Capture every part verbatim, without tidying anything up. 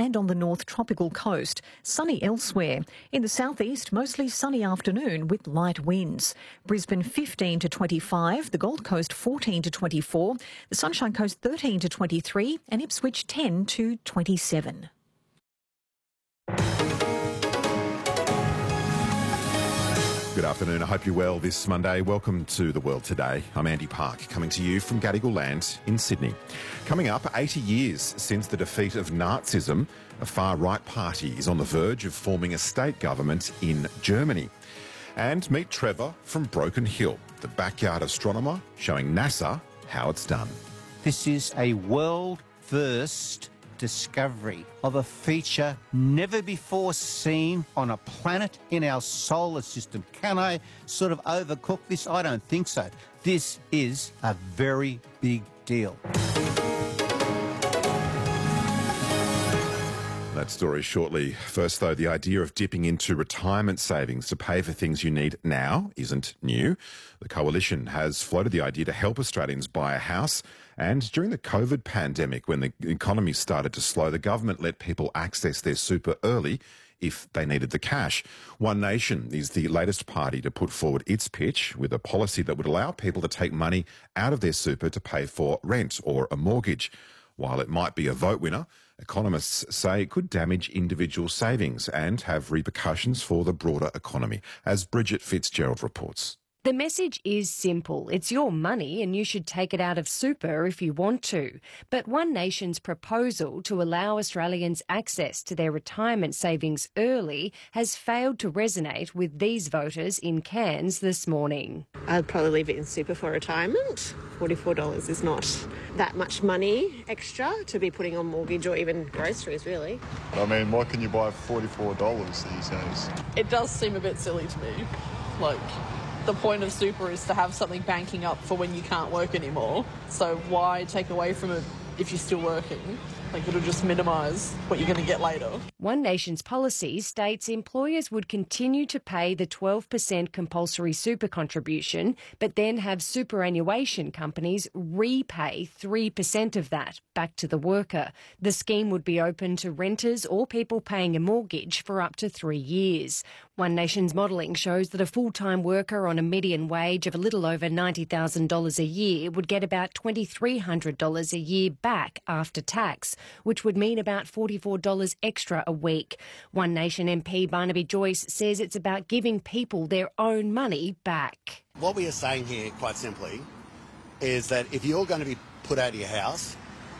and on the north tropical coast. Sunny elsewhere. In the southeast, mostly sunny afternoon with light winds. Brisbane fifteen to twenty-five, the Gold Coast fourteen to twenty-four, the Sunshine Coast thirteen to twenty-three and Ipswich ten to twenty-seven. Good afternoon. I hope you're well this Monday. Welcome to The World Today. I'm Andy Park, coming to you from Gadigal Land in Sydney. Coming up, eighty years since the defeat of Nazism, a far-right party is on the verge of forming a state government in Germany. And meet Trevor from Broken Hill, the backyard astronomer showing NASA how it's done. This is a world-first discovery of a feature never before seen on a planet in our solar system. Can I sort of overcook this? I don't think so. This is a very big deal. That story shortly. First, though, the idea of dipping into retirement savings to pay for things you need now isn't new. The Coalition has floated the idea to help Australians buy a house. And during the COVID pandemic, when the economy started to slow, the government let people access their super early if they needed the cash. One Nation is the latest party to put forward its pitch with a policy that would allow people to take money out of their super to pay for rent or a mortgage. While it might be a vote winner, economists say it could damage individual savings and have repercussions for the broader economy, as Bridget Fitzgerald reports. The message is simple. It's your money and you should take it out of super if you want to. But One Nation's proposal to allow Australians access to their retirement savings early has failed to resonate with these voters in Cairns this morning. I'd probably leave it in super for retirement. forty-four dollars is not that much money extra to be putting on mortgage or even groceries, really. I mean, what can you buy for forty-four dollars these days? It does seem a bit silly to me. Like, the point of super is to have something banking up for when you can't work anymore. So why take away from it if you're still working? Like, it'll just minimise what you're going to get later. One Nation's policy states employers would continue to pay the twelve percent compulsory super contribution, but then have superannuation companies repay three percent of that back to the worker. The scheme would be open to renters or people paying a mortgage for up to three years. One Nation's modelling shows that a full-time worker on a median wage of a little over ninety thousand dollars a year would get about two thousand three hundred dollars a year back after tax, which would mean about forty-four dollars extra a week. One Nation M P Barnaby Joyce says it's about giving people their own money back. What we are saying here, quite simply, is that if you're going to be put out of your house,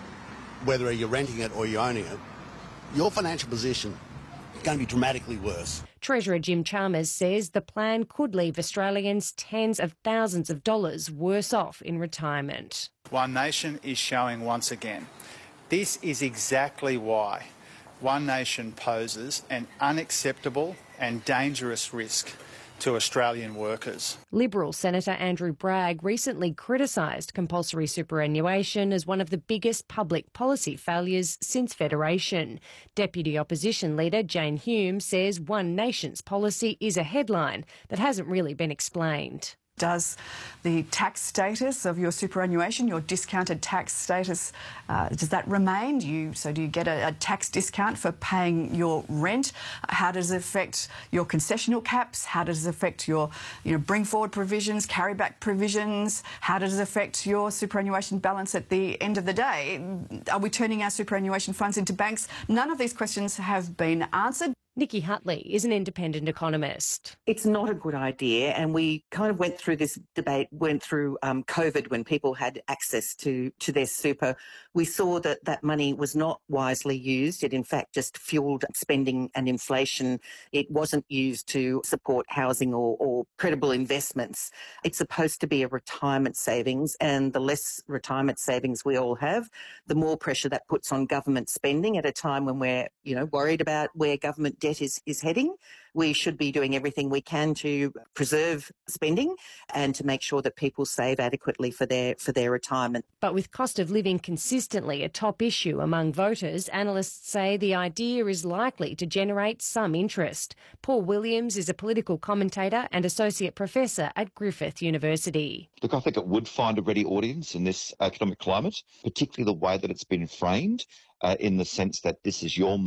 whether you're renting it or you're owning it, your financial position is going to be dramatically worse. Treasurer Jim Chalmers says the plan could leave Australians tens of thousands of dollars worse off in retirement. One Nation is showing once again this is exactly why One Nation poses an unacceptable and dangerous risk to Australian workers. Liberal Senator Andrew Bragg recently criticised compulsory superannuation as one of the biggest public policy failures since Federation. Deputy Opposition Leader Jane Hume says One Nation's policy is a headline that hasn't really been explained. Does the tax status of your superannuation, your discounted tax status, uh, does that remain? Do you, so do you get a, a tax discount for paying your rent? How does it affect your concessional caps? How does it affect your you know, bring forward provisions, carry back provisions? How does it affect your superannuation balance at the end of the day? Are we turning our superannuation funds into banks? None of these questions have been answered. Nikki Hutley is an independent economist. It's not a good idea, and we kind of went through this debate, went through um, COVID when people had access to, to their super. We saw that that money was not wisely used. It in fact just fuelled spending and inflation. It wasn't used to support housing or, or credible investments. It's supposed to be a retirement savings, and the less retirement savings we all have, the more pressure that puts on government spending at a time when we're, you know, worried about where government debt is, is heading. We should be doing everything we can to preserve spending and to make sure that people save adequately for their for their retirement. But with cost of living consistently a top issue among voters, analysts say the idea is likely to generate some interest. Paul Williams is a political commentator and associate professor at Griffith University. Look, I think it would find a ready audience in this economic climate, particularly the way that it's been framed, uh, in the sense that this is your money.